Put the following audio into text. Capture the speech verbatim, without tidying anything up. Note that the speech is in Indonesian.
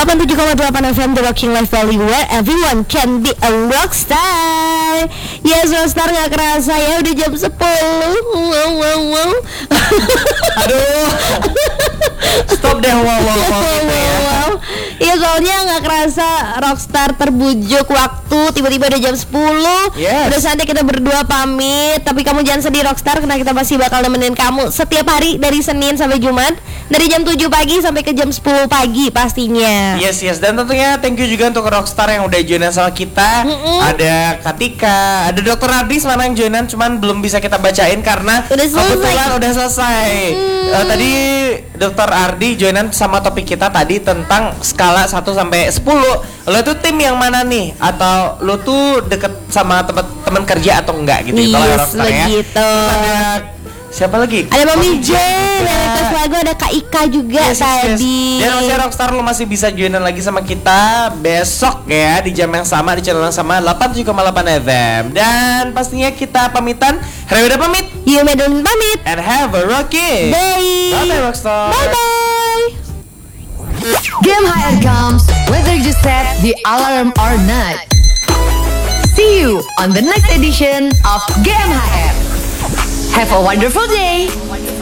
delapan puluh tujuh koma delapan F M The Rocking Life Valley, where everyone can be a rockstar. Yes, rockstar gak kerasa ya udah jam sepuluh. Wow wow wow. Aduh. Stop deh wow wow wow gitu ya. Wow. Iya, soalnya gak kerasa rockstar terbujuk waktu, tiba-tiba udah jam sepuluh. Yes. Udah saatnya kita berdua pamit. Tapi kamu jangan sedih rockstar, karena kita masih bakal nemenin kamu setiap hari dari Senin sampai Jumat, dari jam tujuh pagi sampai ke jam sepuluh pagi pastinya. Yes yes, dan tentunya thank you juga untuk rockstar yang udah joinan sama kita. Mm-mm. Ada Katika, ada dokter Ardi mana yang joinan, cuman belum bisa kita bacain karena udah kebetulan udah selesai. Mm. Uh, tadi dokter Ardi joinan sama topik kita tadi tentang skala satu sampai sepuluh. Lo tuh tim yang mana nih? Atau lo tuh deket sama teman kerja atau enggak gitu? Yes, kalau rockstar ya. Begitu. Ada siapa lagi? Ada Mami J, ada request lagu, ada Kak Ika juga yes, tadi. Yes. Dan masih rockstar, lo masih bisa joinan lagi sama kita besok ya di jam yang sama, di channel yang sama delapan puluh tujuh koma delapan F M. Dan pastinya kita pamitan. Hari udah pamit. You Medun pamit. And have a rocky day. Bye bye rockstar. Bye bye. Game H R comes whether you set the alarm or not. See you on the next edition of Game H R. Have a wonderful day.